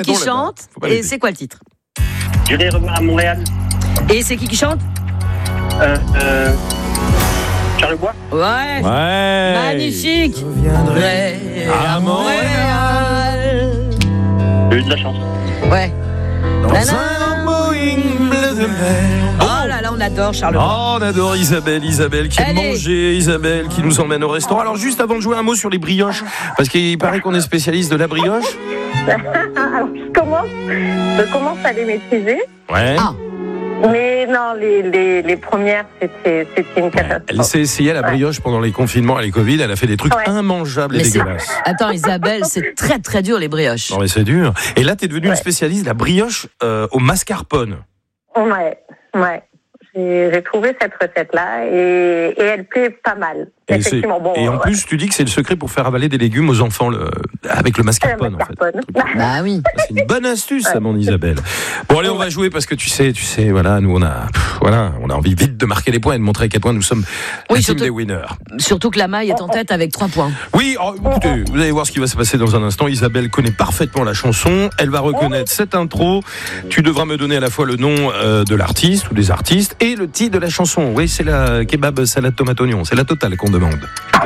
qui chante et c'est quoi le titre? J'irai revoir à Montréal. Et c'est qui chante? Charlebois. Ouais. Magnifique. Je viendrai à Montréal. J'ai eu de la chance. Ouais. dans Nanana. un Boeing bleu de mer. Oh là là, on adore Charlebois. Oh, on adore Isabelle qui aime Allez. manger, Isabelle qui nous emmène au restaurant. Alors juste avant de jouer, un mot sur les brioches, parce qu'il paraît qu'on est spécialiste de la brioche. Alors, je commence à les maîtriser. Ouais. Ah. Mais non, les premières, c'était une catastrophe. Elle s'est essayée à la brioche pendant les confinements et les Covid. Elle a fait des trucs Ouais. immangeables et Mais c'est- dégueulasses. Attends, Isabelle, c'est très très dur les brioches. Non mais c'est dur. Et là, t'es devenue une spécialiste de la brioche au mascarpone. Ouais. J'ai trouvé cette recette-là et elle plaît pas mal. Effectivement, bon. Et en plus, tu dis que c'est le secret pour faire avaler des légumes aux enfants avec le mascarpone, en fait. Bah oui. C'est une bonne astuce, ça, mon Isabelle. Bon, allez, on va jouer parce que tu sais, voilà, nous, on a envie vite de marquer les points et de montrer à quel point nous sommes la team surtout- des winners. Surtout que la maille est en tête avec 3 points. Oui, écoutez, vous allez voir ce qui va se passer dans un instant. Isabelle connaît parfaitement la chanson. Elle va reconnaître cette intro. Tu devras me donner à la fois le nom de l'artiste ou des artistes et le titre de la chanson. Oui, c'est la kebab salade tomate oignon. C'est la totale qu'on demande.